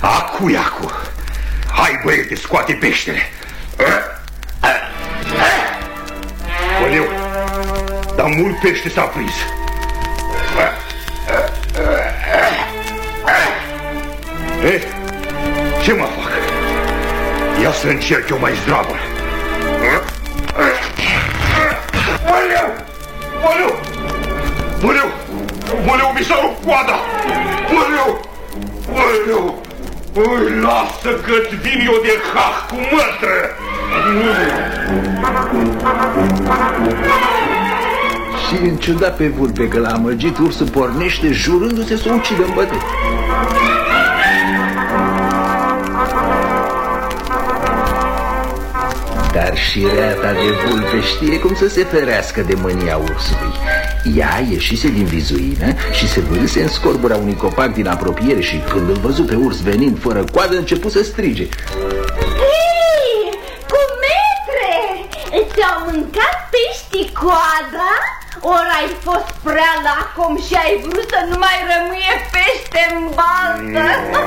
Acu. Hai, băiete, scoate peștele. Oleu, dar mult pește s-a prins. Ce mă fac? Ia să încerc eu mai zdravă. Oleu, mi s-a rupt coada. Oleu. Oi, lasă că-ți vin eu de hah cu mătră. Și în ciuda pe vulpe că l-a amăgit, ursul pornește jurându-se să o ucidă în bătăi. Dar și reata de vulpe știe cum să se ferească de mânia ursului. Ea ieșise din vizuină și se vârâse în scorbura unui copac din apropiere și când îl văzu pe urs venind fără coadă, începu să strige. Hei, cumetre, ți-au mâncat peștii coada? Ori ai fost prea lacom și ai vrut să nu mai rămâie pește în baltă?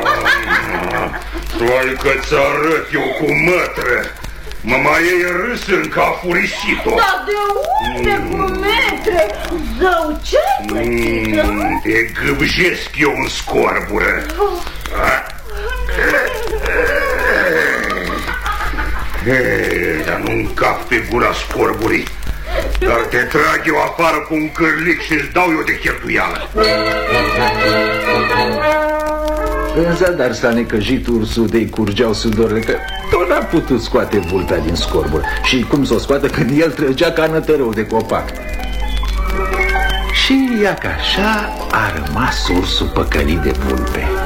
Hai că-ți arăt eu cu mătră. Mă mai ei râs încă a furisit-o. Dar de unde, cumetre? Zău, ce-ai pățit? Te gâbjesc eu în scorbură. Dar nu încap pe gura scorburii. Dar te trag eu afară cu un cârlic și îți dau eu de cheltuială. În zadar s-a necăjit ursul, de-i curgeau sudorile, că tot n-a putut scoate vulpea din scorbură. Și cum s-o scoată când el trăgea ca nătărău de copac. Și ia că așa a rămas ursul păcălit de vulpe.